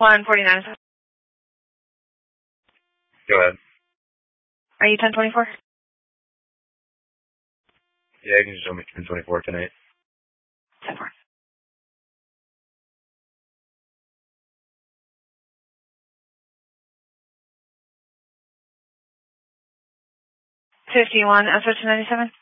149. Go ahead. Are you 1024? Yeah, you can just show me 1024 tonight. 10-4. #51 SR297.